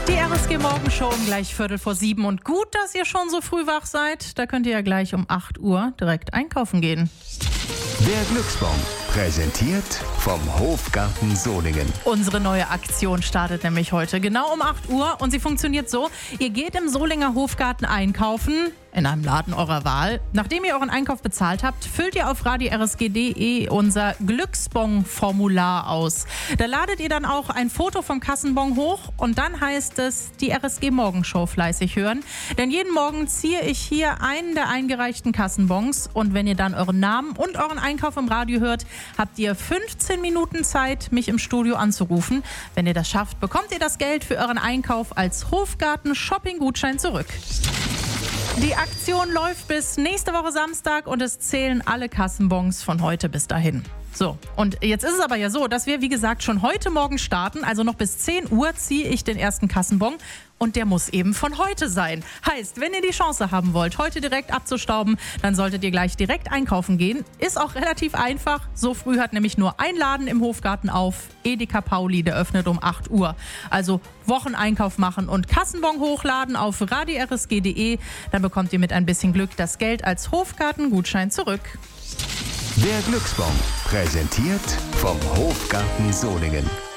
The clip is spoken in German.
Die RSG Morgenshow um gleich 6:15 und gut, dass ihr schon so früh wach seid. Da könnt ihr ja gleich um 8 Uhr direkt einkaufen gehen. Der Glücksbaum, präsentiert vom Hofgarten Solingen. Unsere neue Aktion startet nämlich heute genau um 8 Uhr und sie funktioniert so: Ihr geht im Solinger Hofgarten einkaufen, in einem Laden eurer Wahl. Nachdem ihr euren Einkauf bezahlt habt, füllt ihr auf radio-rsg.de unser Glücksbon-Formular aus. Da ladet ihr dann auch ein Foto vom Kassenbon hoch und dann heißt es, die RSG Morgenshow fleißig hören. Denn jeden Morgen ziehe ich hier einen der eingereichten Kassenbons und wenn ihr dann euren Namen und euren Einkauf im Radio hört, habt ihr 15 Minuten Zeit, mich im Studio anzurufen. Wenn ihr das schafft, bekommt ihr das Geld für euren Einkauf als Hofgarten-Shopping-Gutschein zurück. Die Aktion läuft bis nächste Woche Samstag und es zählen alle Kassenbons von heute bis dahin. So, und jetzt ist es aber ja so, dass wir, wie gesagt, schon heute Morgen starten. Also noch bis 10 Uhr ziehe ich den ersten Kassenbon und der muss eben von heute sein. Heißt, wenn ihr die Chance haben wollt, heute direkt abzustauben, dann solltet ihr gleich direkt einkaufen gehen. Ist auch relativ einfach. So früh hat nämlich nur ein Laden im Hofgarten auf. Edeka Pauli, der öffnet um 8 Uhr. Also Wocheneinkauf machen und Kassenbon hochladen auf radio-rsg.de. Dann bekommt ihr mit ein bisschen Glück das Geld als Hofgarten-Gutschein zurück. Der Glücksbaum, präsentiert vom Hofgarten Solingen.